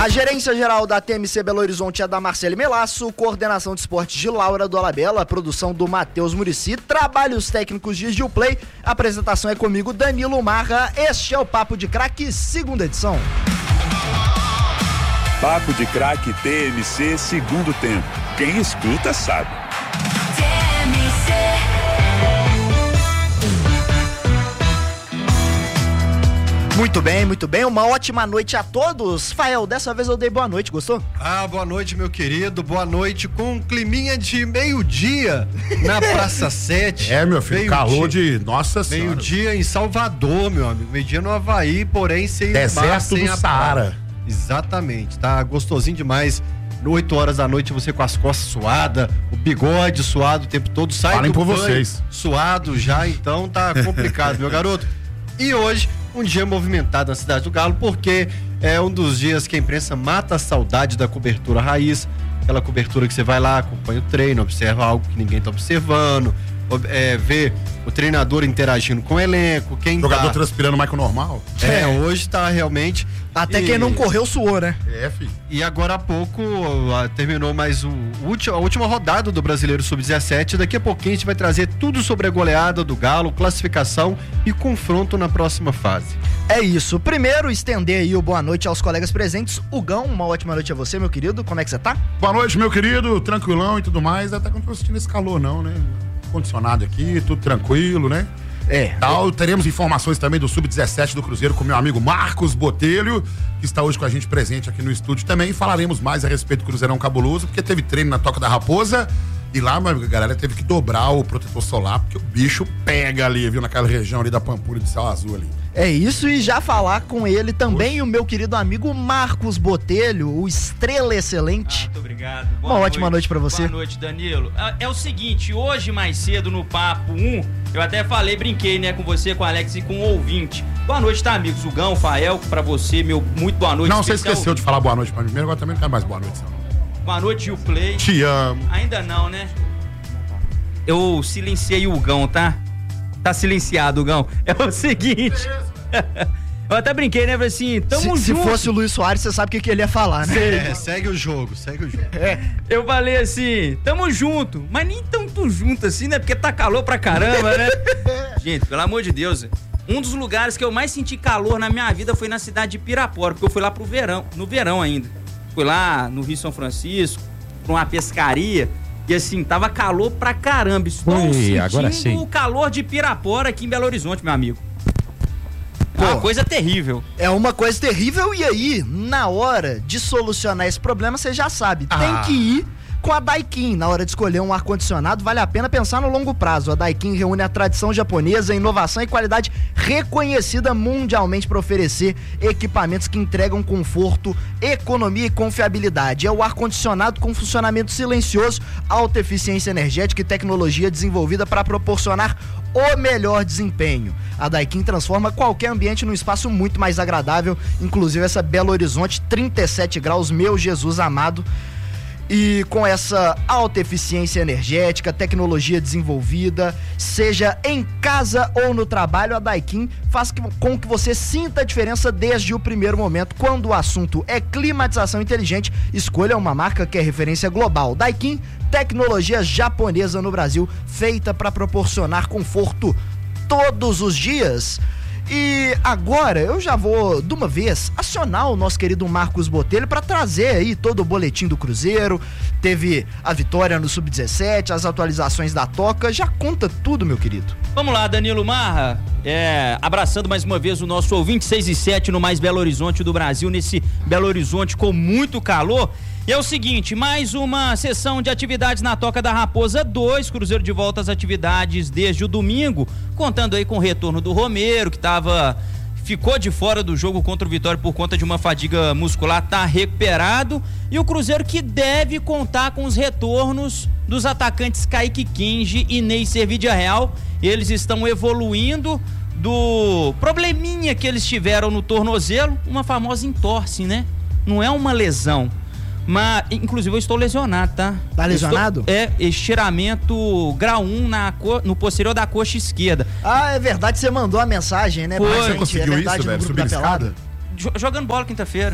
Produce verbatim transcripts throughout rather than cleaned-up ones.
A gerência geral da T M C Belo Horizonte é da Marcele Melasso, coordenação de esportes de Laura Dolabella, produção do Matheus Muricy, trabalhos técnicos de Gilplay, a apresentação é comigo, Danilo Marra. Este é o Papo de Craque, segunda edição. Papo de Craque T M C, segundo tempo. Quem escuta sabe. T M C. Muito bem, muito bem, uma ótima noite a todos. Fael, dessa vez eu dei boa noite, gostou? Ah, boa noite, meu querido, boa noite com um climinha de meio-dia na Praça sete. É, meu filho, calor de Nossa Senhora. Meio-dia em Salvador, meu amigo, meio-dia no Havaí, porém sem deserto sem do Saara. Exatamente, tá gostosinho demais. oito horas da noite você com as costas suadas, o bigode suado o tempo todo, sai Falem do por banho vocês. Suado já, então tá complicado, meu garoto. E hoje, um dia movimentado na Cidade do Galo, porque é um dos dias que a imprensa mata a saudade da cobertura raiz, aquela cobertura que você vai lá, acompanha o treino, observa algo que ninguém tá observando, é, vê o treinador interagindo com o elenco, quem jogador tá... transpirando mais que o normal. É, hoje tá realmente... Até e... quem não correu suou, né? É, filho. E agora há pouco uh, terminou mais o, o, a última rodada do Brasileiro sub dezessete. Daqui a pouquinho a gente vai trazer tudo sobre a goleada do Galo, classificação e confronto na próxima fase. É isso. Primeiro, estender aí o boa noite aos colegas presentes. Hugão, uma ótima noite a você, meu querido. Como é que você tá? Boa noite, meu querido. Tranquilão e tudo mais. Até que eu não tô sentindo esse calor, não, né? Condicionado aqui, tudo tranquilo, né? É. Tal, teremos informações também do sub dezessete do Cruzeiro com meu amigo Marcos Botelho, que está hoje com a gente presente aqui no estúdio também. Falaremos mais a respeito do Cruzeirão Cabuloso, porque teve treino na Toca da Raposa e lá, meu amigo, a galera teve que dobrar o protetor solar, porque o bicho pega ali, viu, naquela região ali da Pampulha de Céu Azul ali. É isso, e já falar com ele também, Oxe. o meu querido amigo Marcos Botelho, o Estrela Excelente. Ah, muito obrigado. Boa Uma noite. ótima noite pra você. Boa noite, Danilo. É, é o seguinte, hoje mais cedo no Papo um, eu até falei, brinquei, né, com você, com o Alex e com o ouvinte. Boa noite, tá, amigos? O Gão, Fael, pra você, meu, muito boa noite. Não, você esqueceu de falar boa noite pra mim primeiro, agora também não quero mais boa noite, não. Boa noite, o Play. Te amo. Ainda não, né? Eu silenciei o Gão, tá? Tá silenciado, Gão. É o seguinte... Eu até brinquei, né? Assim, tamo se, junto. Se fosse o Luiz Soares, você sabe o que, que ele ia falar, né? É, segue o jogo, segue o jogo. É, eu falei assim, tamo junto, mas nem tanto junto assim, né? Porque tá calor pra caramba, né? Gente, pelo amor de Deus, um dos lugares que eu mais senti calor na minha vida foi na cidade de Pirapora, porque eu fui lá pro verão, no verão ainda. Fui lá no Rio São Francisco, pra uma pescaria, e assim, tava calor pra caramba. Estou Ui, sentindo agora sim. o calor de Pirapora aqui em Belo Horizonte, meu amigo. É uma coisa terrível. É uma coisa terrível, e aí, na hora de solucionar esse problema, você já sabe, ah. tem que ir com a Daikin. Na hora de escolher um ar-condicionado, vale a pena pensar no longo prazo. A Daikin reúne a tradição japonesa, inovação e qualidade reconhecida mundialmente para oferecer equipamentos que entregam conforto, economia e confiabilidade. É o ar-condicionado com funcionamento silencioso, alta eficiência energética e tecnologia desenvolvida para proporcionar o melhor desempenho. A Daikin transforma qualquer ambiente num espaço muito mais agradável, inclusive essa Belo Horizonte, trinta e sete graus, meu Jesus amado. E com essa alta eficiência energética, tecnologia desenvolvida, seja em casa ou no trabalho, a Daikin faz com que você sinta a diferença desde o primeiro momento. Quando o assunto é climatização inteligente, escolha uma marca que é referência global. Daikin, tecnologia japonesa no Brasil, feita para proporcionar conforto todos os dias. E agora eu já vou, de uma vez, acionar o nosso querido Marcos Botelho para trazer aí todo o boletim do Cruzeiro. Teve a vitória no sub dezessete, as atualizações da Toca, já conta tudo, meu querido. Vamos lá, Danilo Marra, é, abraçando mais uma vez o nosso ouvinte, seis e sete no mais Belo Horizonte do Brasil, nesse Belo Horizonte com muito calor. E é o seguinte, mais uma sessão de atividades na Toca da Raposa dois, Cruzeiro de volta às atividades desde o domingo, contando aí com o retorno do Romero, que tava, ficou de fora do jogo contra o Vitória por conta de uma fadiga muscular, tá recuperado, e o Cruzeiro que deve contar com os retornos dos atacantes Kaique Kenji e Ney Servídia Real. Eles estão evoluindo do probleminha que eles tiveram no tornozelo, uma famosa entorse, né? Não é uma lesão. Mas, inclusive, eu estou lesionado, tá? Tá lesionado? Estou, é, estiramento grau um na, no posterior da coxa esquerda. Ah, é verdade, você mandou a mensagem, né? Foi. Pra você gente, conseguiu é verdade, isso, velho? no grupo Subir da escada? Pelada? Jogando bola quinta-feira.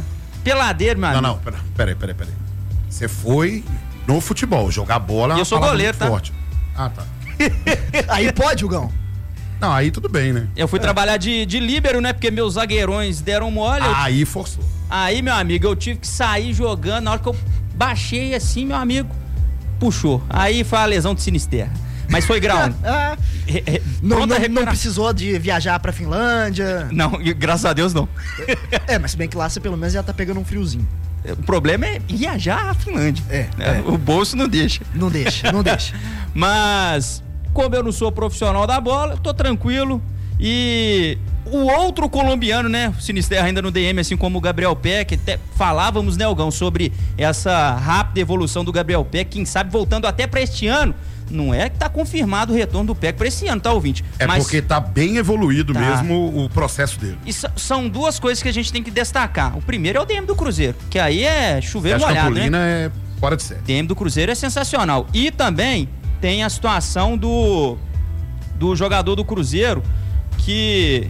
Peladeiro, meu amigo. Não, não, peraí, peraí, peraí. Pera. Você foi no futebol, jogar bola. E eu sou goleiro, tá? Forte. Ah, tá. Aí pode, Hugão? Não, aí tudo bem, né? Eu fui é. trabalhar de, de líbero, né? Porque meus zagueirões deram mole. Aí eu... forçou. Aí, meu amigo, eu tive que sair jogando. Na hora que eu baixei assim, meu amigo, puxou. Aí foi a lesão de Sinisterra. Mas foi grau. ah, não, não, não precisou de viajar pra Finlândia. Não, graças a Deus não. É, mas se bem que lá você pelo menos já tá pegando um friozinho. O problema é viajar à Finlândia. É, é. O bolso não deixa. Não deixa, não deixa. Mas, como eu não sou profissional da bola, eu tô tranquilo. E o outro colombiano, né? O Sinisterra ainda no D M, assim como o Gabriel Peck. Até falávamos, né, Hugão, sobre essa rápida evolução do Gabriel Peck. Quem sabe voltando até pra este ano. Não é que tá confirmado o retorno do Peck pra esse ano, tá, ouvinte? É Mas porque tá bem evoluído tá. mesmo o processo dele. E são duas coisas que a gente tem que destacar. O primeiro é o D M do Cruzeiro, que aí é chover molhado, né? é fora de série. D M do Cruzeiro é sensacional. E também tem a situação do do jogador do Cruzeiro que...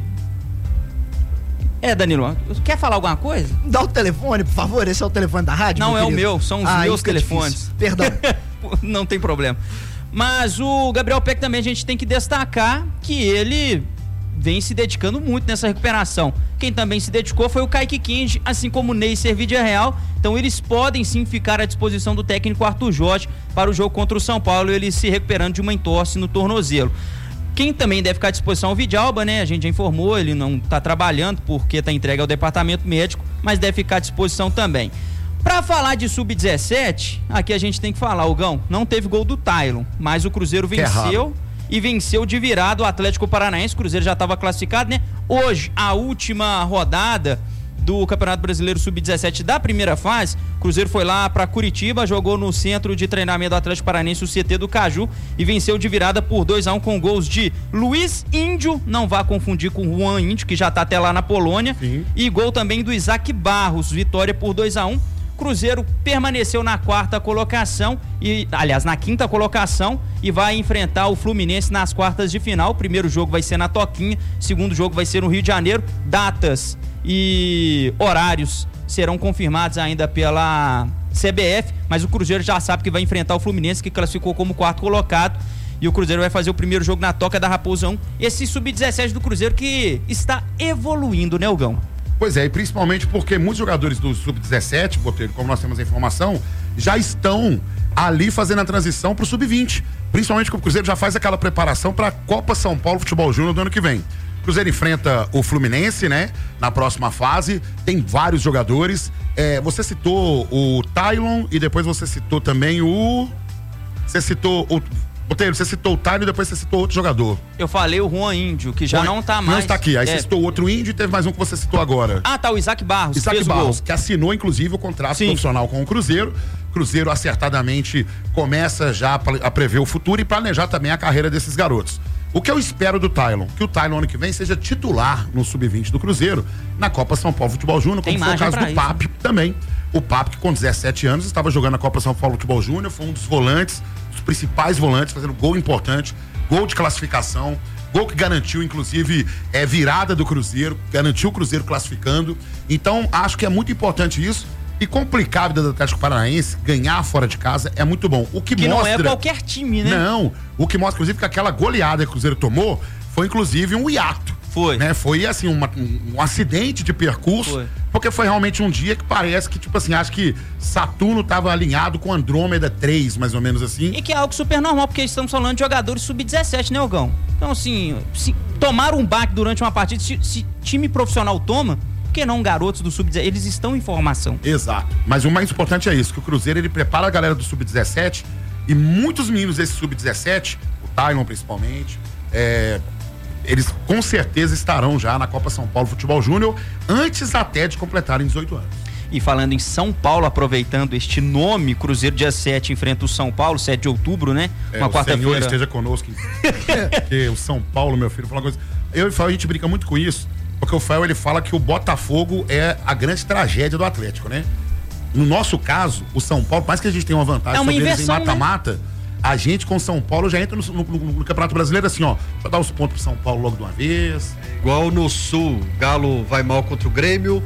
É, Danilo, quer falar alguma coisa? Dá o telefone, por favor, esse é o telefone da rádio? Não, é querido? O meu, são os ah, meus telefones. Perdão. Não tem problema. Mas o Gabriel Peck também a gente tem que destacar que ele vem se dedicando muito nessa recuperação. Quem também se dedicou foi o Kaique Kinge, assim como o Ney Servidia Real. Então eles podem sim ficar à disposição do técnico Arthur Jorge para o jogo contra o São Paulo, ele se recuperando de uma entorse no tornozelo. Quem também deve ficar à disposição é o Vidalba, né? A gente já informou, ele não está trabalhando porque está entregue ao departamento médico, mas deve ficar à disposição também. Pra falar de sub dezessete, aqui a gente tem que falar, Hugão, não teve gol do Tylon, mas o Cruzeiro venceu e venceu de virada o Atlético Paranaense. O Cruzeiro já estava classificado, né? Hoje, a última rodada do Campeonato Brasileiro sub dezessete da primeira fase, o Cruzeiro foi lá para Curitiba, jogou no centro de treinamento do Atlético Paranaense, o C T do Caju, e venceu de virada por dois a um com gols de Luiz Índio, não vá confundir com o Juan Índio, que já tá até lá na Polônia, Sim. e gol também do Isaac Barros, vitória por dois a um. Cruzeiro permaneceu na quarta colocação, e aliás, na quinta colocação, e vai enfrentar o Fluminense nas quartas de final. O primeiro jogo vai ser na Toquinha, o segundo jogo vai ser no Rio de Janeiro. Datas e horários serão confirmados ainda pela C B F, mas o Cruzeiro já sabe que vai enfrentar o Fluminense, que classificou como quarto colocado, e o Cruzeiro vai fazer o primeiro jogo na Toca da Raposa um. Esse sub dezessete do Cruzeiro que está evoluindo, né, Hugão? Pois é, e principalmente porque muitos jogadores do sub dezessete, Botelho, como nós temos a informação, já estão ali fazendo a transição pro sub vinte. Principalmente porque o Cruzeiro já faz aquela preparação para a Copa São Paulo Futebol Júnior do ano que vem. O Cruzeiro enfrenta o Fluminense, né? Na próxima fase, tem vários jogadores. É, você citou o Tylon e depois você citou também o... Você citou o... Botelho, você citou o Tylon e depois você citou outro jogador. Eu falei o Juan Índio, que já Juan, não tá mais. Não está aqui. Aí é. você citou outro Índio e teve mais um que você citou agora. Ah, tá, o Isaac Barros. Isaac fez Barros, gol. que assinou, inclusive, o contrato Sim. profissional com o Cruzeiro. Cruzeiro acertadamente começa já a prever o futuro e planejar também a carreira desses garotos. O que eu espero do Tylon? Que o Tylon ano que vem seja titular no sub vinte do Cruzeiro, na Copa São Paulo Futebol Júnior, como foi o caso do Papi também. O Papi, que com dezessete anos estava jogando na Copa São Paulo Futebol Júnior, foi um dos volantes, dos principais volantes, fazendo gol importante, gol de classificação, gol que garantiu, inclusive, é, virada do Cruzeiro, garantiu o Cruzeiro classificando. Então, acho que é muito importante isso. E complicar a vida do Atlético Paranaense, ganhar fora de casa é muito bom. O que, que mostra... não é qualquer time, né? Não. O que mostra, inclusive, que aquela goleada que o Cruzeiro tomou foi, inclusive, um hiato. Foi. Né? Foi, assim, uma, um, um acidente de percurso. Foi. Porque foi realmente um dia que parece que, tipo assim, acho que Saturno estava alinhado com Andrômeda três, mais ou menos assim. E que é algo super normal, porque estamos falando de jogadores sub dezessete, né, Hugão? Então, assim, se tomar um baque durante uma partida, se, se time profissional toma... Por que não garotos do sub dezessete? Eles estão em formação. Exato. Mas o mais importante é isso, que o Cruzeiro, ele prepara a galera do sub dezessete e muitos meninos desse sub dezessete, o Tylon principalmente, é, eles com certeza estarão já na Copa São Paulo Futebol Júnior, antes até de completarem dezoito anos. E falando em São Paulo, aproveitando este nome, Cruzeiro dia sete enfrenta o São Paulo, sete de outubro, né? É, uma quarta-feira. O Senhor esteja conosco. Porque o São Paulo, meu filho, fala uma coisa. Eu e o Fael, a gente brinca muito com isso. Porque o Fael, ele fala que o Botafogo é a grande tragédia do Atlético, né? No nosso caso, o São Paulo, por mais que a gente tenha uma vantagem é uma sobre inversão, eles em mata-mata, né? A gente com o São Paulo já entra no, no, no, no Campeonato Brasileiro assim, ó, já dá os pontos pro São Paulo logo de uma vez. Igual no Sul, Galo vai mal contra o Grêmio,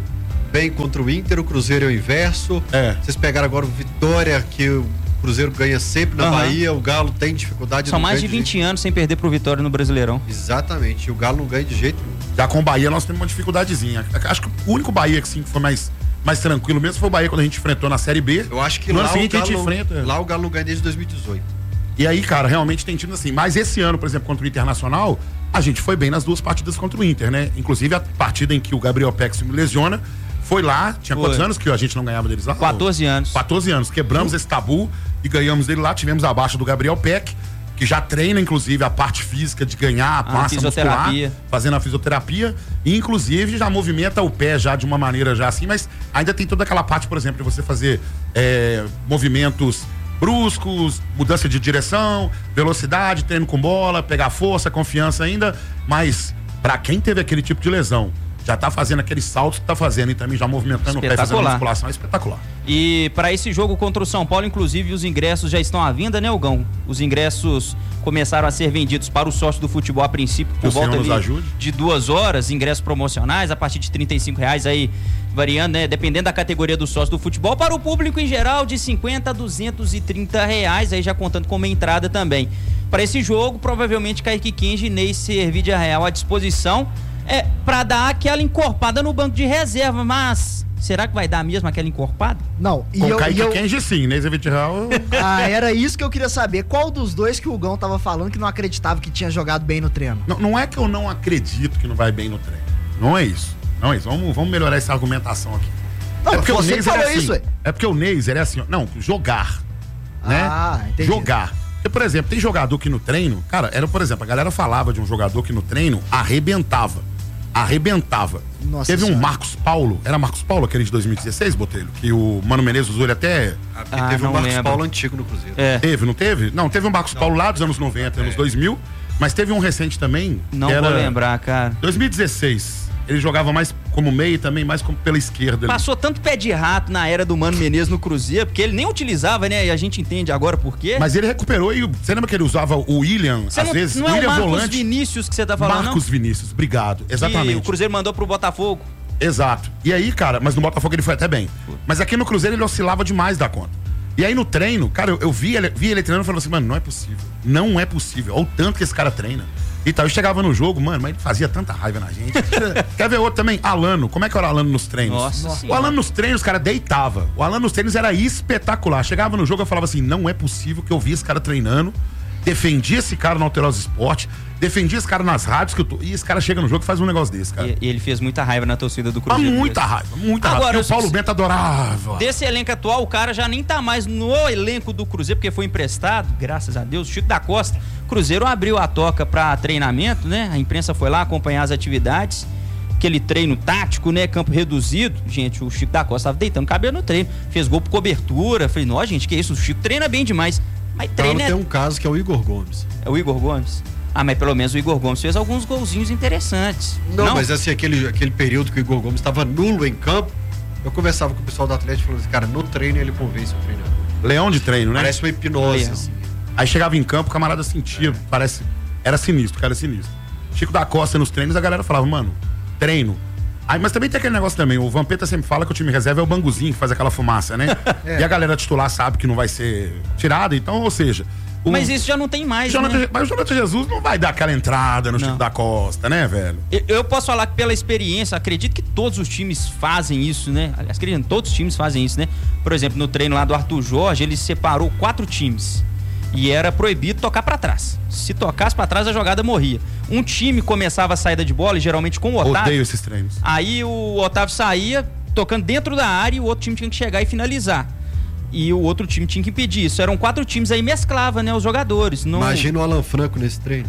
bem contra o Inter, o Cruzeiro é o inverso. É. Vocês pegaram agora o Vitória, que o Cruzeiro ganha sempre na uhum. Bahia, o Galo tem dificuldade. São mais de vinte de anos sem perder pro Vitória no Brasileirão. Exatamente, e o Galo não ganha de jeito nenhum. Já com o Bahia nós temos uma dificuldadezinha. Acho que o único Bahia que, sim, que foi mais, mais tranquilo mesmo foi o Bahia quando a gente enfrentou na Série B. Eu acho que lá, seguinte, o Galo, a gente enfrenta. Lá o Galo não ganha desde dois mil e dezoito. E aí, cara, realmente tem tido assim. Mas esse ano, por exemplo, contra o Internacional, a gente foi bem nas duas partidas contra o Inter, né? Inclusive a partida em que o Gabriel Peck se lesiona, foi lá, tinha foi. quantos anos que a gente não ganhava deles lá? quatorze anos. quatorze anos. Quebramos uhum. esse tabu e ganhamos dele lá, tivemos abaixo do Gabriel Peck, que já treina, inclusive, a parte física de ganhar a massa muscular, fazendo a fisioterapia, e inclusive já movimenta o pé já de uma maneira já assim, mas ainda tem toda aquela parte, por exemplo, de você fazer é, movimentos bruscos, mudança de direção, velocidade, treino com bola, pegar força, confiança ainda, mas pra quem teve aquele tipo de lesão, já tá fazendo aqueles saltos que tá fazendo e também já movimentando o pé, fazendo musculação, é espetacular. E para esse jogo contra o São Paulo, inclusive, os ingressos já estão à venda, né, Hugão? Os ingressos começaram a ser vendidos para o sócio do futebol a princípio por volta de, de duas horas, ingressos promocionais a partir de trinta e cinco reais aí, variando, né, dependendo da categoria do sócio do futebol, para o público em geral de cinquenta a duzentos e trinta reais, aí já contando com uma entrada também. Para esse jogo, provavelmente Kaique Kenji e Ney Servídia Real à disposição, é, para dar aquela encorpada no banco de reserva, mas será que vai dar mesmo aquela encorpada? Não. E com eu, Kaique eu... Kenji sim, Ney Servídia Real... Ah, era isso que eu queria saber. Qual dos dois que o Hugão tava falando que não acreditava que tinha jogado bem no treino? Não, não é que eu não acredito que não vai bem no treino. Não é isso. Não é isso. Vamos, vamos melhorar essa argumentação aqui. Não, é porque você o Ney falou é assim, isso, é? É porque o Ney é assim, não, jogar. Né? Ah, entendi. Jogar. Porque, por exemplo, tem jogador que no treino, cara, era, por exemplo, a galera falava de um jogador que no treino arrebentava. Arrebentava. Nossa Teve senhora. um Marcos Paulo, era Marcos Paulo aquele de dois mil e dezesseis, Botelho? Que o Mano Menezes usou ele até... Ah, teve um Marcos lembro. Paulo antigo no Cruzeiro. É. Teve, não teve? Não, teve um Marcos não. Paulo lá dos anos noventa, é. anos dois mil, mas teve um recente também. Não era vou lembrar, cara. dois mil e dezesseis. Ele jogava mais como meio e também mais como pela esquerda. Passou ali. Tanto pé de rato na era do Mano Menezes no Cruzeiro, porque ele nem utilizava, né? E a gente entende agora por quê. Mas ele recuperou e você lembra que ele usava o William, você às não, vezes? Não o é William o Marcos volante. Vinícius que você tá falando, Marcos não? Vinícius, obrigado. Exatamente. Que o Cruzeiro mandou pro Botafogo. Exato. E aí, cara, mas no Botafogo ele foi até bem. Mas aqui no Cruzeiro ele oscilava demais da conta. E aí no treino, cara, eu, eu vi, ele, vi ele treinando e falando assim, mano, não é possível. Não é possível. Olha o tanto que esse cara treina. E tal, eu chegava no jogo, mano, mas ele fazia tanta raiva na gente. Quer ver outro também? Alano. Como é que era o Alano nos treinos? Nossa o Alano nos treinos, cara, deitava. O Alano nos treinos era espetacular. Chegava no jogo, eu falava assim, não é possível que eu vi esse cara treinando. Defendia esse cara no Alterosa Esporte. Defendia esse cara nas rádios. Que eu tô... E esse cara chega no jogo e faz um negócio desse, cara. E, e ele fez muita raiva na torcida do Cruzeiro. Mas muita raiva, muita Agora, raiva. Porque o Paulo Bento adorava. Desse elenco atual, o cara já nem tá mais no elenco do Cruzeiro, porque foi emprestado, graças a Deus. O Chico da Costa. Cruzeiro abriu a toca pra treinamento, né? A imprensa foi lá acompanhar as atividades. Aquele treino tático, né? Campo reduzido. Gente, o Chico da Costa tava deitando cabelo no treino. Fez gol por cobertura. Falei, nossa, gente, que isso? O Chico treina bem demais. Mas treina. Tem um caso que é o Igor Gomes. É o Igor Gomes? Ah, mas pelo menos o Igor Gomes fez alguns golzinhos interessantes. Não, Não? mas assim, aquele, aquele período que o Igor Gomes estava nulo em campo, eu conversava com o pessoal do Atlético e falava assim, cara, no treino ele convence o treinador. Leão de treino, né? Parece uma hipnose, assim. Aí chegava em campo, o camarada sentia, é. parece, era sinistro, cara, sinistro. Chico da Costa nos treinos, a galera falava, mano, treino. Aí, mas também tem aquele negócio também, o Vampeta sempre fala que o time reserva é o banguzinho que faz aquela fumaça, né? É. E a galera titular sabe que não vai ser tirada, então, ou seja... O... Mas isso já não tem mais, Jonathan, né? Mas o Jonathan Jesus não vai dar aquela entrada no não. Chico da Costa, né, velho? Eu, eu posso falar que pela experiência, acredito que todos os times fazem isso, né? Aliás, acredito, todos os times fazem isso, né? Por exemplo, no treino lá do Arthur Jorge, ele separou quatro times. E era proibido tocar pra trás. Se tocasse pra trás, a jogada morria. Um time começava a saída de bola, e geralmente com o Otávio. Odeio esses treinos. Aí o Otávio saía, tocando dentro da área, e o outro time tinha que chegar e finalizar. E o outro time tinha que impedir isso. Eram quatro times, aí mesclava, né, os jogadores. Não... Imagina o Alan Franco nesse treino.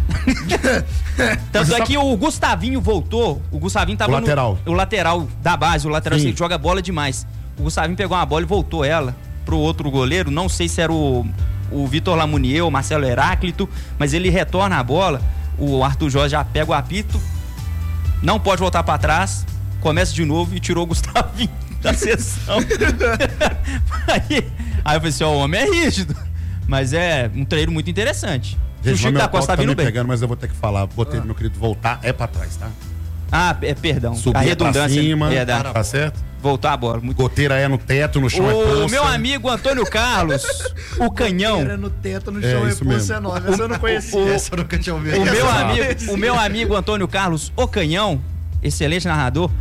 Tanto é que o Gustavinho voltou. O Gustavinho tava o lateral. no... O lateral da base, o lateral que joga bola demais. O Gustavinho pegou uma bola e voltou ela pro outro goleiro. Não sei se era o... o Vitor Lamunier, o Marcelo Heráclito, mas ele retorna a bola, o Arthur Jorge já pega o apito, não pode voltar pra trás, começa de novo e tirou o Gustavinho da sessão. aí, aí eu falei assim, ó, o homem é rígido, mas é um treino muito interessante. Gente, o Chico da Costa tá vindo bem. Pegando, mas eu vou ter que falar, botei ah. meu querido, voltar é pra trás, tá? Ah, é, perdão, subir a redundância. Pra cima, tá certo? voltar a bola. Muito... Goteira é no teto, no chão o é poça. O meu amigo Antônio Carlos, o Canhão. Goteira no teto, no chão É, é isso poça mesmo. enorme. Essa eu não conhecia. O- Essa eu nunca tinha ouvido. O meu, Essa- amigo, o meu amigo Antônio Carlos, o Canhão, excelente narrador,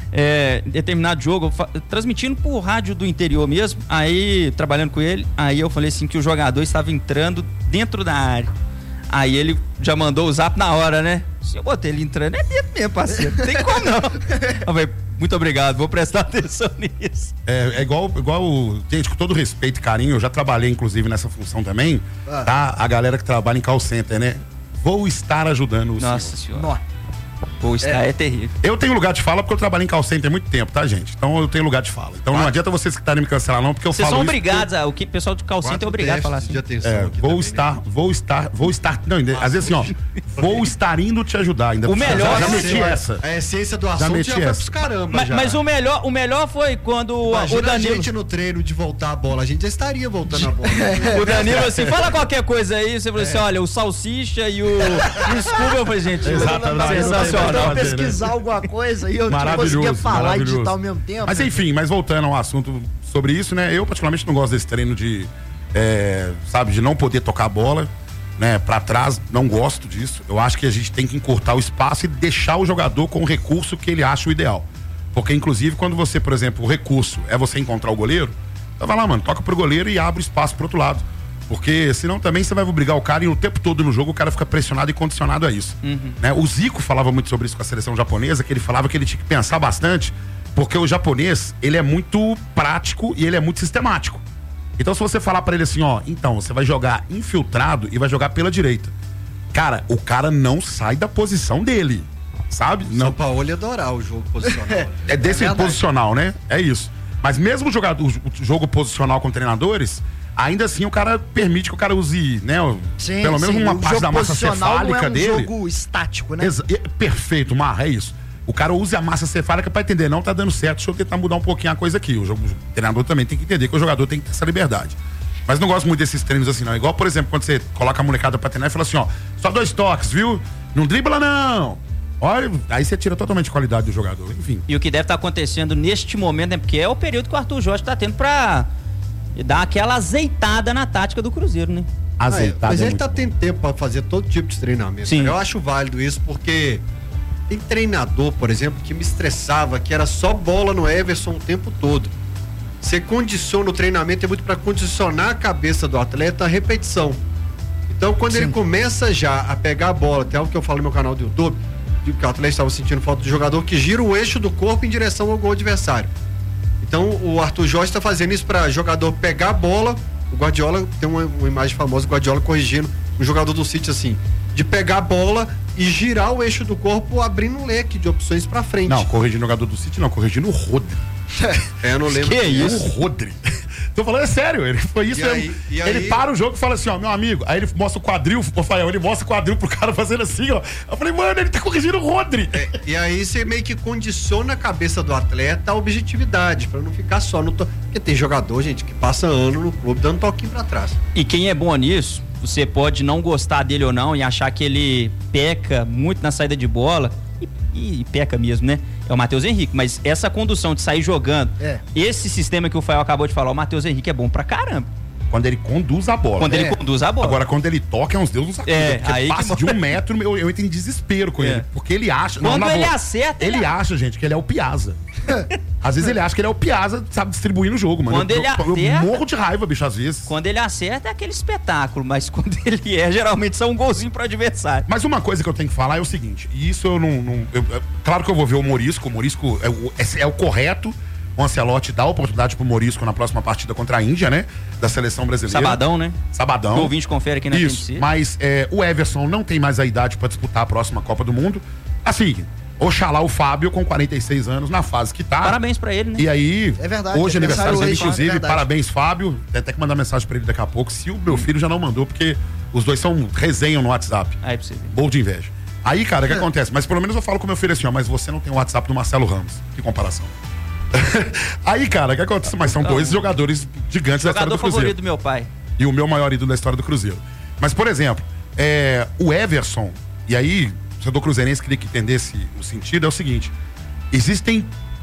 é, determinado jogo, fa- transmitindo por rádio do interior mesmo, aí, trabalhando com ele, aí eu falei assim que o jogador estava entrando dentro da área. Aí ele já mandou o zap na hora, né? Se eu botei ele entrando, é dentro mesmo, parceiro. Não tem como não. Eu falei, muito obrigado, vou prestar atenção nisso. É, é igual, igual, gente, com todo respeito e carinho, eu já trabalhei, inclusive, nessa função também, Ah. tá? A galera que trabalha em call center, né? Vou estar ajudando o Nossa senhor. senhora. Nó. Pô, isso é. é terrível. Eu tenho lugar de fala porque eu trabalhei em call center há muito tempo, tá, gente? Então eu tenho lugar de fala. Então não adianta vocês que estarem me cancelar, não, porque eu Vocês falo são isso obrigados, a, o que, pessoal de calcinha é Quatro obrigado a falar assim. déficits de atenção É, aqui vou também, estar, né? vou estar, vou estar. Não, ainda- às vezes assim, ó. Vou estar indo te ajudar. Ainda O melhor- Já, já Sim, meti sim. essa. A essência do Já assunto meti já, vai essa. pros caramba. Mas, já. mas o, melhor, o melhor foi quando o- Imagina o Danilo. a gente no treino de voltar a bola. A gente já estaria voltando a bola. O Danilo assim, fala qualquer coisa aí. Você falou assim: olha, o Salsicha e o, e o Scooby. Eu falei, gente, Exatamente. Eu sensacional. tava fazer, pesquisar alguma coisa e eu não Maravilhoso, conseguia falar e maravilhoso. digitar ao mesmo tempo. Mas enfim, mas voltando ao assunto sobre isso, né? Eu particularmente não gosto desse treino de, é, sabe, de não poder tocar a bola, né? Pra trás, não gosto disso. Eu acho que a gente tem que encurtar o espaço e deixar o jogador com o recurso que ele acha o ideal. Porque, inclusive, quando você, por exemplo, o recurso é você encontrar o goleiro, então vai lá, mano, toca pro goleiro e abre o espaço pro outro lado. Porque senão também você vai obrigar o cara e o tempo todo no jogo o cara fica pressionado e condicionado a isso. Né? O Zico falava muito sobre isso com a seleção japonesa, que ele falava que ele tinha que pensar bastante, porque o japonês, ele é muito prático e ele é muito sistemático. Então se você falar pra ele assim, ó, então você vai jogar infiltrado e vai jogar pela direita. Cara, o cara não sai da posição dele, sabe? São Não, Paulo ia adorar o jogo posicional. é desse É verdade. posicional, né? É isso. Mas mesmo o, jogador, o jogo posicional com treinadores, ainda assim o cara permite que o cara use, né? Sim, pelo menos sim, uma o parte jogo da massa posicional cefálica não é um dele. jogo estático, né? Exa- é, perfeito, Marra, é isso. O cara use a massa cefálica pra entender, não tá dando certo, deixa eu tentar mudar um pouquinho a coisa aqui. O, jogo, o treinador também tem que entender que o jogador tem que ter essa liberdade. Mas não gosto muito desses treinos assim, não. Igual, por exemplo, quando você coloca a molecada pra treinar e fala assim, ó, só dois toques, viu? Não dribla, não. Olha, aí você tira totalmente a qualidade do jogador. Enfim. E o que deve estar acontecendo neste momento, né? Porque é o período que o Arthur Jorge está tendo pra dar aquela azeitada na tática do Cruzeiro, né? Azeitado. Mas é ele muito tá bom. tendo tempo pra fazer todo tipo de treinamento. Sim. cara. Eu acho válido isso porque tem treinador, por exemplo, que me estressava, que era só bola no Everson o tempo todo. Você condiciona o treinamento, é muito para condicionar a cabeça do atleta a repetição. Então, quando ele começa já a pegar a bola, até o que eu falo no meu canal do YouTube, de que o atleta estava sentindo falta do jogador que gira o eixo do corpo em direção ao gol adversário. Então, o Arthur Jorge está fazendo isso para jogador pegar a bola. O Guardiola tem uma, uma imagem famosa, o Guardiola corrigindo um jogador do City assim, de pegar a bola e girar o eixo do corpo, abrindo um leque de opções para frente. Não, corrigindo o jogador do City, não, corrigindo o Rodri. É, eu não lembro. Que isso? O Rodri. Tô falando é sério, ele foi isso E mesmo. aí- e ele aí- para o jogo e fala assim, ó, meu amigo. Aí ele mostra o quadril, o Rafael, ele mostra o quadril pro cara fazendo assim, ó. Eu falei, mano, ele tá corrigindo o Rodri. É, e aí você meio que condiciona a cabeça do atleta a objetividade, para não ficar só no to... Porque tem jogador, gente, que passa ano no clube dando toquinho pra trás. E quem é bom nisso, você pode não gostar dele ou não e achar que ele peca muito na saída de bola. E, e peca mesmo, né? É o Matheus Henrique. Mas essa condução de sair jogando, É. esse sistema que o Fael acabou de falar, o Matheus Henrique é bom pra caramba. Quando ele conduz a bola. Quando É. ele conduz a bola. Agora, quando ele toca, é uns deuses nos acuda. É, porque aí que passa de um metro, eu, eu entro em desespero com É. ele. Porque ele acha... Quando na ele boa, acerta, Ele ele- acha, gente, que ele é o Piazza. Às vezes ele acha que ele é o Piazza, sabe, distribuindo o jogo, mano. Quando eu, ele eu, eu acerta- morro de raiva, bicho, às vezes. Quando ele acerta é aquele espetáculo, mas quando ele é, geralmente são um golzinho pro adversário. Mas uma coisa que eu tenho que falar é o seguinte, e isso eu não... não eu- eu- claro que eu vou ver o Morisco, o Morisco é o, é, é o correto, o Ancelotti dá a oportunidade pro Morisco na próxima partida contra a Índia, né? Da seleção brasileira. Sabadão, né? Sabadão. O ouvinte confere aqui na Isso, T M C. mas é, o Everson não tem mais a idade pra disputar a próxima Copa do Mundo. Assim, oxalá o Fábio com quarenta e seis anos na fase que tá. Parabéns pra ele, né? E aí, É verdade, hoje é aniversário aniversário dele, hoje, inclusive, é verdade. parabéns, Fábio. Tem até que mandar mensagem pra ele daqui a pouco, se o meu filho já não mandou, porque os dois são resenham no WhatsApp. Aí pra você ver. Bom de inveja. Aí, cara, o que acontece? Mas pelo menos eu falo com meu filho assim, ó, mas você não tem o WhatsApp do Marcelo Ramos. Que comparação. Aí, cara, o que acontece? Mas são dois jogadores gigantes da história Jogador do Cruzeiro. favorito do meu pai. E o meu maior ídolo da história do Cruzeiro. Mas, por exemplo, é, o Everson, e aí, o torcedor cruzeirense queria que entendesse o sentido, é o seguinte: existem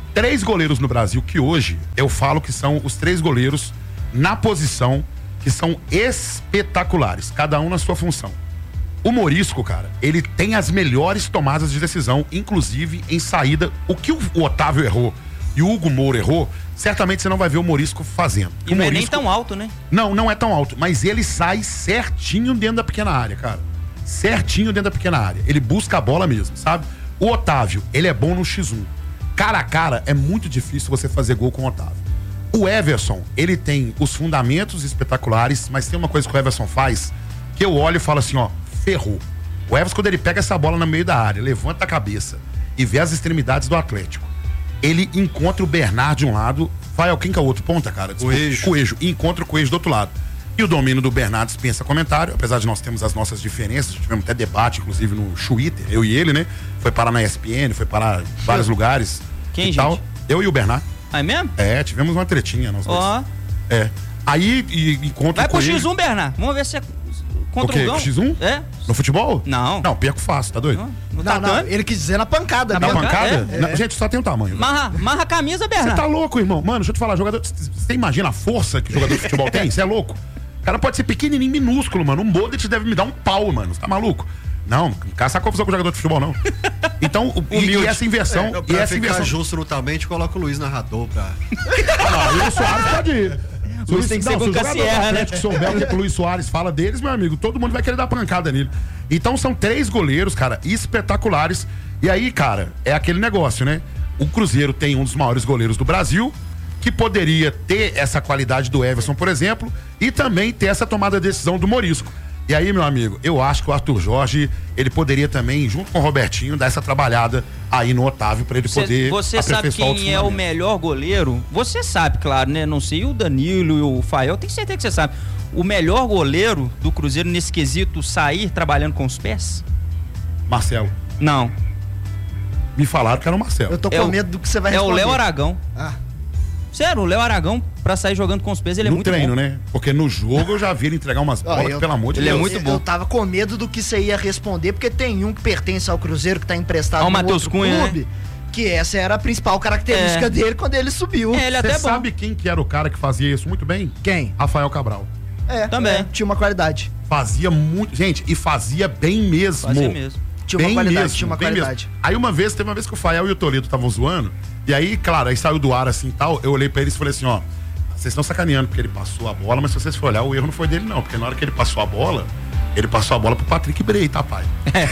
três goleiros no Brasil que hoje eu falo que são os três goleiros na posição que são espetaculares, cada um na sua função. O Morisco, cara, ele tem as melhores tomadas de decisão, inclusive em saída. O que o Otávio errou e o Hugo Moura errou, certamente você não vai ver o Morisco fazendo. E o não Morisco, é nem tão alto, né? Não, não é tão alto, mas ele sai certinho dentro da pequena área, cara. Certinho dentro da pequena área. Ele busca a bola mesmo, sabe? O Otávio, ele é bom no xis um. Cara a cara, é muito difícil você fazer gol com o Otávio. O Everson, ele tem os fundamentos espetaculares, mas tem uma coisa que o Everson faz, que eu olho e falo assim, ó, ferrou. O Everson, quando ele pega essa bola no meio da área, levanta a cabeça e vê as extremidades do Atlético, ele encontra o Bernard de um lado, vai ao quem que é o outro ponta, cara? Coelho. Coelho. E encontra o Coelho do outro lado. E o domínio do Bernard dispensa comentário, apesar de nós termos as nossas diferenças, tivemos até debate, inclusive no Twitter, eu e ele, né? Foi parar na E S P N, foi parar em vários lugares. Quem, e tal. gente? Eu e o Bernard. Ah, é mesmo? É, tivemos uma tretinha, nós dois. Ó. É. Aí e, encontra Vai o pro Coelho. xis um, Bernard. Vamos ver se é O contra quê? o Gão. xis um? É. No futebol? Não. Não, perco fácil, tá doido? No Não, tatame? não, ele quis dizer na pancada. Na Na mesmo. pancada? pancada? É, Não, gente, só tem um tamanho. Marra, marra a camisa, Você Bernard. tá louco, irmão? Mano, deixa eu te falar, jogador. Você imagina a força que o jogador de futebol tem? Você é louco? O cara pode ser pequenininho, minúsculo, mano. Um Bodet deve me dar um pau, mano. Você tá maluco? Não, caça a confusão com o jogador de futebol, não. Então, o, e, e essa inversão. É, e pra essa ficar inversão. justo no talmente, coloca o Luiz narrador pra... Ah, não, o Soares pode ir. Se Luiz tem que ser com se o jogador Cassierra, do né? Atlético souber o que o Luiz Soares fala deles, meu amigo, todo mundo vai querer dar pancada nele. Então são três goleiros, cara, espetaculares. E aí, cara, é aquele negócio, né? O Cruzeiro tem um dos maiores goleiros do Brasil, que poderia ter essa qualidade do Everson, por exemplo, e também ter essa tomada de decisão do Morisco. E aí, meu amigo, eu acho que o Arthur Jorge, ele poderia também, junto com o Robertinho, dar essa trabalhada aí no Otávio pra ele Cê, poder você sabe aperfeiçoar outros quem é o fundamentos. melhor goleiro? Você sabe, claro, né? Não sei, o Danilo e o Fael, tenho certeza que você sabe. O melhor goleiro do Cruzeiro nesse quesito sair trabalhando com os pés? Marcelo. Não. Me falaram que era o Marcelo. Eu tô É com o- medo do que você vai É o responder. Léo Aragão. Ah, Sério, o Léo Aragão, pra sair jogando com os pés, ele é no muito treino, bom. né? Porque no jogo eu já vi ele entregar umas ó, bolas, eu- que, pelo amor de ele é Deus. muito eu, bom. eu tava com medo do que você ia responder, porque tem um que pertence ao Cruzeiro, que tá emprestado Ah, o no Matheus outro Cunha, clube, que essa era a principal característica É. dele quando ele subiu. É, ele é até Você bom. sabe quem que era o cara que fazia isso muito bem? Quem? Rafael Cabral. É, Também. é, tinha uma qualidade. Fazia muito. Gente, e fazia bem mesmo. Fazia mesmo. Tinha uma Bem qualidade, mesmo, tinha uma bem qualidade. mesmo. Aí uma vez, teve uma vez que o Fael e o Toledo estavam zoando, e aí, claro, aí saiu do ar assim e tal, eu olhei pra eles e falei assim, ó, vocês estão sacaneando porque ele passou a bola, mas se vocês forem olhar, o erro não foi dele não, porque na hora que ele passou a bola, ele passou a bola pro Patrick Bray, tá, pai?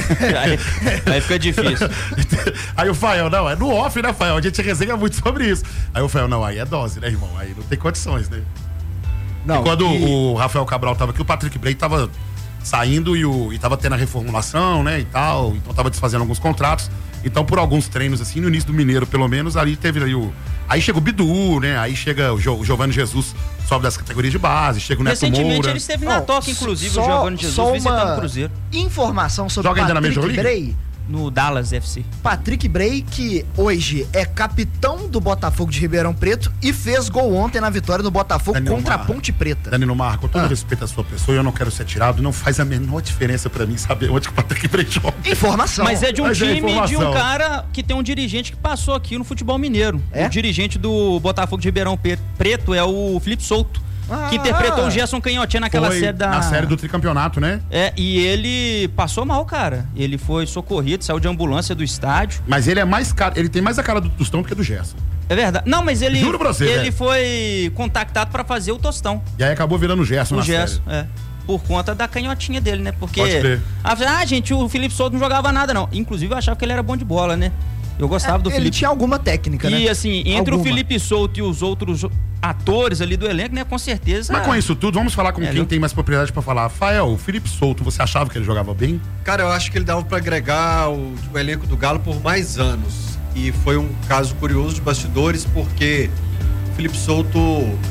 aí, aí fica difícil. Aí o Fael, não, é no off, né, Fael? A gente resenha muito sobre isso. Aí o Fael, não, aí é dose, né, irmão? Aí não tem condições, né? Não, e quando e- o Rafael Cabral tava aqui, o Patrick Bray tava saindo e, o, e tava tendo a reformulação, né, e tal, então tava desfazendo alguns contratos. Então, por alguns treinos, assim, no início do Mineiro, pelo menos, ali teve aí o... Aí chega o Bidu, né, aí chega o, jo, o Giovanni Jesus, sobe das categorias de base, chega o Neto Recentemente Moura. ele esteve na Não, toca, inclusive, só- o Giovanni Jesus só visitando uma o Cruzeiro. Informação sobre Joga ainda na Patrick Major League? Bray. No Dallas F C. Patrick Bray, que hoje é capitão do Botafogo de Ribeirão Preto e fez gol ontem na vitória do Botafogo Daniel contra a Marra. Ponte Preta. Danilo Marco, com todo Ah. respeito à sua pessoa, eu não quero ser tirado, não faz a menor diferença pra mim saber onde que o Patrick Bray joga. Informação. Mas é de um Mas é time de um informação. cara que tem um dirigente que passou aqui no futebol mineiro. É? O dirigente do Botafogo de Ribeirão Pe- Preto é o Felipe Souto, Ah. que interpretou o Gerson Canhotinha naquela Foi série da... na série do tricampeonato, né? É, e ele passou mal, cara. Ele foi socorrido, saiu de ambulância do estádio. Mas ele é mais cara, ele tem mais a cara do Tostão do que do Gerson. É verdade. Não, mas ele, Juro pra você, ele velho. foi contactado pra fazer o tostão. E aí acabou virando o Gerson O na Gerson, série. é. Por conta da canhotinha dele, né? Porque. Pode crer. Ah, gente, o Felipe Souto não jogava nada, não. Inclusive, eu achava que ele era bom de bola, né? Eu gostava do É, ele Felipe. tinha alguma técnica, né? E assim, entre Alguma. o Felipe Souto e os outros atores ali do elenco, né? Com certeza. Mas com isso tudo, vamos falar com É, quem viu? tem mais propriedade pra falar. Rafael, o Felipe Souto, você achava que ele jogava bem? Cara, eu acho que ele dava pra agregar o, o elenco do Galo por mais anos. E foi um caso curioso de bastidores, porque o Felipe Souto,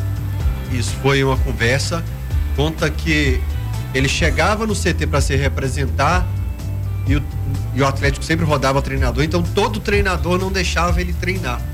isso foi uma conversa, conta que ele chegava no C T pra se representar e o, e o Atlético sempre rodava treinador, então todo treinador não deixava ele treinar.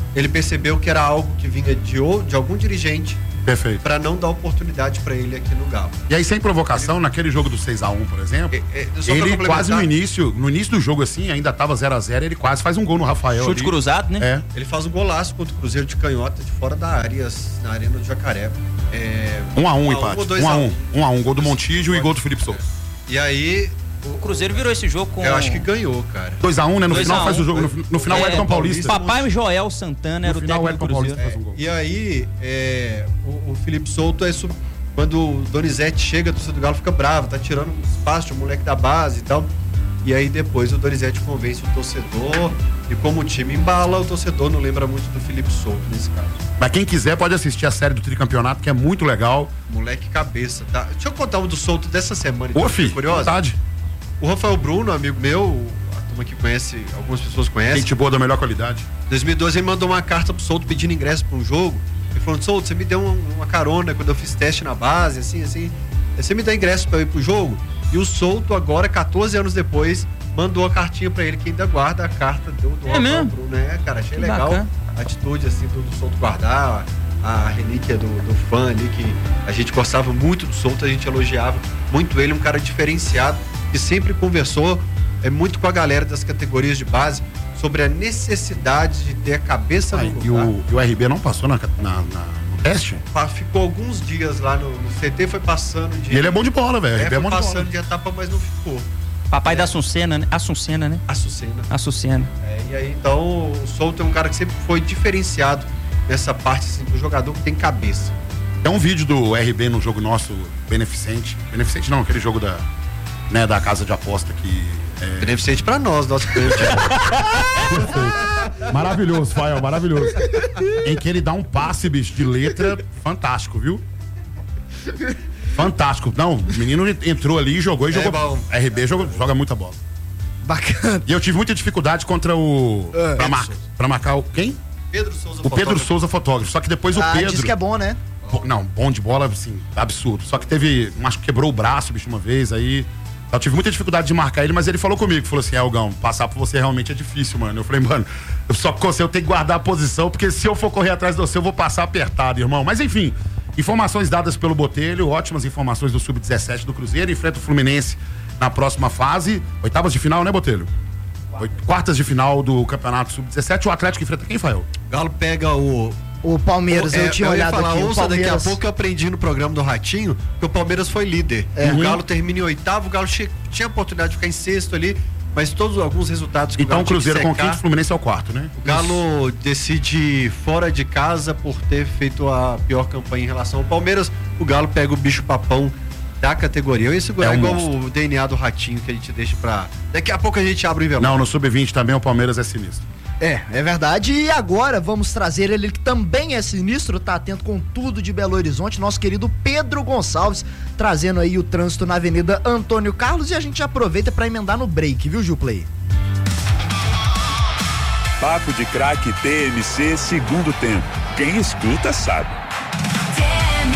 ele percebeu que era algo que vinha de, de algum dirigente. Perfeito. Pra não dar oportunidade pra ele aqui no Galo. E aí, sem provocação, ele... naquele jogo do seis a um, por exemplo, é, é, ele quase no início, no início do jogo, assim, ainda tava zero a zero, ele quase faz um gol no Rafael. Chute ali. Cruzado, né? É. Ele faz um golaço contra o Cruzeiro de canhota, de fora da área, na arena do Jacaré. É... Um a um, empate. Um a um. Um a um, gol do Montijo e gol do Felipe Souza. E aí... O Cruzeiro virou esse jogo com... Eu acho que ganhou, cara. dois a um, né? No final faz o jogo. No, no final é, o Elton Paulista. Papai Joel Santana era o técnico do Cruzeiro. É, um e aí, é, o, o Felipe Souto, é sub... quando o Donizete chega, a torcida do Galo fica brava, tá tirando espaço de um moleque da base e tal. E aí depois o Donizete convence o torcedor e como o time embala, o torcedor não lembra muito do Felipe Souto nesse caso. Mas quem quiser pode assistir a série do Tricampeonato, que é muito legal. Moleque cabeça, tá? Deixa eu contar um do Souto dessa semana. Ô, filho, verdade. O Rafael Bruno, amigo meu, a turma que conhece, algumas pessoas conhecem. Gente boa da melhor qualidade. Em dois mil e doze ele mandou uma carta pro Souto pedindo ingresso pra um jogo. Ele falou, Souto, você me deu uma, uma carona quando eu fiz teste na base, assim, assim. Você me dá ingresso pra eu ir pro jogo? E o Souto agora, quatorze anos depois, mandou a cartinha pra ele, que ainda guarda a carta do, do é Rafael mesmo? Bruno, né? Cara, achei legal bacana. A atitude, assim, do, do Souto guardar a, a relíquia do, do fã ali, que a gente gostava muito do Souto, a gente elogiava muito ele, um cara diferenciado, que sempre conversou é, muito com a galera das categorias de base sobre a necessidade de ter a cabeça ah, no lugar. E o, e o R B não passou na, na, na, no teste? Ficou alguns dias lá no, no C T, foi passando de... E ele é bom de bola, velho. É, é foi bom passando de, bola. de etapa, mas não ficou. Papai é. da Assuncena, né? Assuncena, né? Assucena. Assucena. É, e aí, então, o Souto é um cara que sempre foi diferenciado nessa parte, assim, do jogador que tem cabeça. Tem um vídeo do R B no jogo nosso, beneficente. Beneficente não, aquele jogo da... Né, da casa de aposta que... É... Beneficente pra nós, nosso cliente. Maravilhoso, Fael, maravilhoso. Em que ele dá um passe, bicho, de letra fantástico, viu? Fantástico. Não, o menino entrou ali, jogou e jogou. É bom. R B joga, joga muita bola. Bacana. E eu tive muita dificuldade contra o... É. Pra, mar, pra marcar o... Quem? Pedro Souza, o Pedro fotógrafo. Souza, fotógrafo. Só que depois ah, o Pedro... diz que é bom, né? Não, bom de bola, assim, absurdo. Só que teve... Acho que quebrou o braço, bicho, uma vez, aí... Eu tive muita dificuldade de marcar ele, mas ele falou comigo, falou assim, Elgão, passar por você realmente é difícil, mano. Eu falei, mano, eu só eu tenho que guardar a posição, porque se eu for correr atrás de você, eu vou passar apertado, irmão. Mas enfim, informações dadas pelo Botelho, ótimas informações do sub dezessete do Cruzeiro, enfrenta o Fluminense na próxima fase, oitavas de final, né, Botelho? Quartas de final do Campeonato sub dezessete, o Atlético enfrenta quem, Fael? Galo pega o... O Palmeiras, eu é, tinha eu olhado falar, aqui. Ouça, Palmeiras... daqui a pouco eu aprendi no programa do Ratinho que o Palmeiras foi líder. É. O Galo termina em oitavo, o Galo che... tinha a oportunidade de ficar em sexto ali, mas todos alguns resultados que então, o Então o Cruzeiro com quinto, o Fluminense é o quarto, né? O Galo Isso. decide fora de casa por ter feito a pior campanha em relação ao Palmeiras. O Galo pega o bicho papão da categoria. Esse é, é igual monstro. O D N A do Ratinho que a gente deixa pra... Daqui a pouco a gente abre o envelope. Não, no sub vinte também o Palmeiras é sinistro. É, é verdade. E agora vamos trazer ele que também é sinistro, tá atento com tudo de Belo Horizonte, nosso querido Pedro Gonçalves, trazendo aí o trânsito na Avenida Antônio Carlos, e a gente aproveita para emendar no break, viu, Gilplay? Papo de Craque T M C segundo tempo. Quem escuta sabe. T M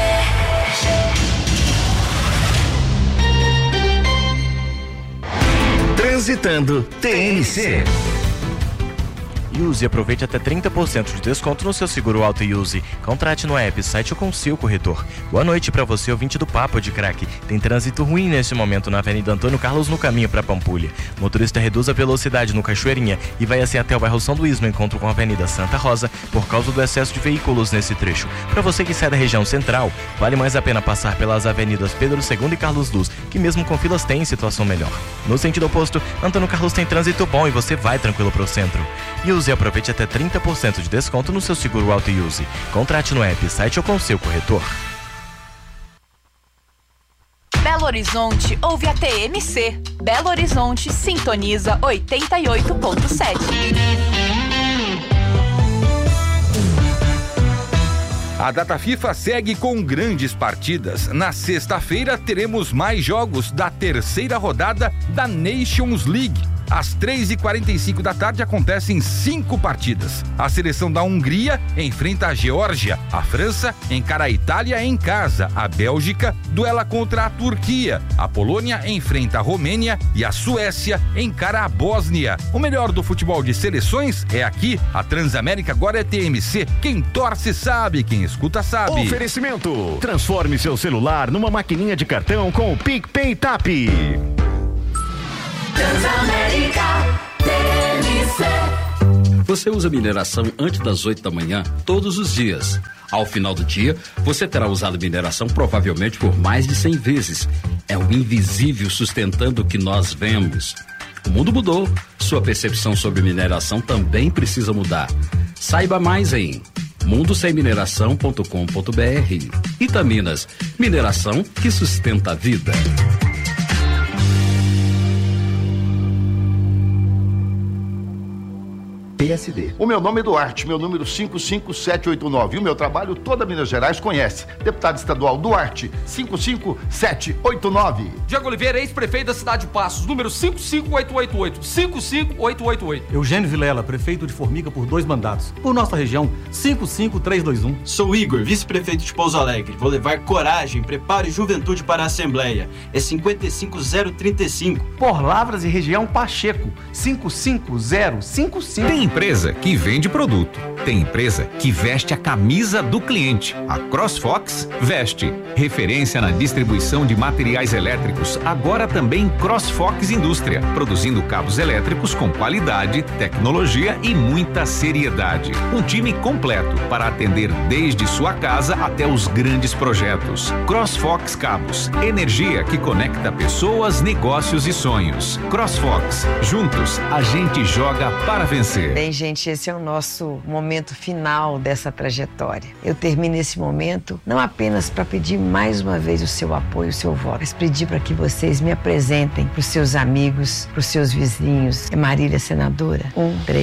C. Transitando T M C. Use e aproveite até trinta por cento de desconto no seu seguro auto e use. Contrate no app, site ou com seu corretor. Boa noite para você, ouvinte do Papo de Craque. Tem trânsito ruim nesse momento na Avenida Antônio Carlos no caminho para Pampulha. Motorista reduz a velocidade no Cachoeirinha e vai assim até o bairro São Luís no encontro com a Avenida Santa Rosa por causa do excesso de veículos nesse trecho. Para você que sai da região central, vale mais a pena passar pelas avenidas Pedro segundo e Carlos Luz, que mesmo com filas tem situação melhor. No sentido oposto, Antônio Carlos tem trânsito bom e você vai tranquilo pro centro. Use e aproveite até trinta por cento de desconto no seu seguro auto e use. Contrate no app, site ou com seu corretor. Belo Horizonte ouve a T M C. Belo Horizonte sintoniza oitenta e oito ponto sete. A data FIFA segue com grandes partidas. Na sexta-feira teremos mais jogos da terceira rodada da Nations League. Às três e quarenta e cinco da tarde acontecem cinco partidas. A seleção da Hungria enfrenta a Geórgia. A França encara a Itália em casa. A Bélgica duela contra a Turquia. A Polônia enfrenta a Romênia e a Suécia encara a Bósnia. O melhor do futebol de seleções é aqui. A Transamérica agora é T M C. Quem torce sabe, quem escuta sabe. Oferecimento. Transforme seu celular numa maquininha de cartão com o PicPay Tap. Transamérica T M C. Você usa mineração antes das oito da manhã, todos os dias. Ao final do dia, você terá usado mineração provavelmente por mais de cem vezes. É o invisível sustentando o que nós vemos. O mundo mudou. Sua percepção sobre mineração também precisa mudar. Saiba mais em mundo sem mineração ponto com ponto b r. Itaminas, mineração que sustenta a vida. P S D. O meu nome é Duarte, meu número cinco cinco sete oito nove. E o meu trabalho toda Minas Gerais conhece. Deputado estadual Duarte, cinco cinco sete oito nove. Diego Oliveira, ex-prefeito da cidade de Passos, número cinco cinco oito oito oito. cinco cinco oito oito oito. Eugênio Vilela, prefeito de Formiga por dois mandatos. Por nossa região, cinco cinco três dois um. Sou Igor, vice-prefeito de Pouso Alegre. Vou levar coragem, preparo e juventude para a Assembleia. É cinquenta e cinco zero trinta e cinco. Por Lavras e região Pacheco, cinco cinco zero cinco cinco. Tem empresa que vende produto. Tem empresa que veste a camisa do cliente. A CrossFox veste. Referência na distribuição de materiais elétricos. Agora também CrossFox Indústria. Produzindo cabos elétricos com qualidade, tecnologia e muita seriedade. Um time completo para atender desde sua casa até os grandes projetos. CrossFox Cabos. Energia que conecta pessoas, negócios e sonhos. CrossFox. Juntos, a gente joga para vencer. Bem, gente, esse é o nosso momento final dessa trajetória. Eu termino esse momento não apenas para pedir mais uma vez o seu apoio, o seu voto, mas pedir para que vocês me apresentem para os seus amigos, para os seus vizinhos. É Marília, senadora? Um, três.